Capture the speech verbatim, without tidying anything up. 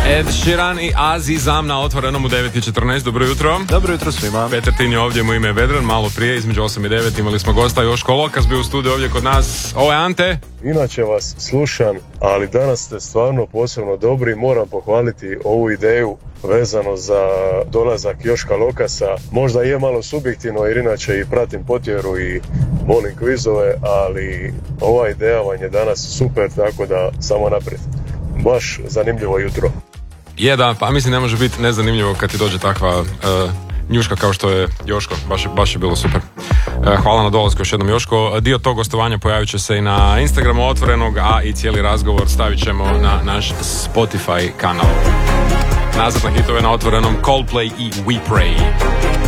Ed Sheeran i Azizam na Otvorenom u devet i četrnaest. Dobro jutro. Dobro jutro svima. Petar Tin je ovdje, mu ime Vedran. Malo prije, između osam i devet, imali smo gosta Joško Lokas, bio u studiju ovdje kod nas. Ovo je Ante. Inače vas slušam, ali danas ste stvarno posebno dobri. Moram pohvaliti ovu ideju vezano za dolazak Joška Lokasa. Možda je malo subjektivno jer inače i pratim potjeru i volim kvizove, ali ova ideja vam je danas super, tako da samo naprijed. Baš zanimljivo jutro. Je da, pa mislim ne može biti nezanimljivo kad ti dođe takva uh, njuška kao što je Joško, baš, baš je bilo super. Uh, hvala na dolasku još jednom Joško. Dio tog gostovanja pojavit će se i na Instagramu Otvorenog, a i cijeli razgovor stavit ćemo na naš Spotify kanal. Nazad na hitove na Otvorenom Coldplay i We Pray.